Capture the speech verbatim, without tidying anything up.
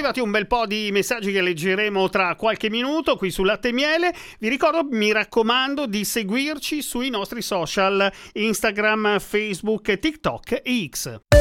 arrivati un bel po' di messaggi che leggeremo tra qualche minuto qui su Latte e Miele. Vi ricordo, mi raccomando, di seguirci sui nostri social Instagram, Facebook, TikTok e X.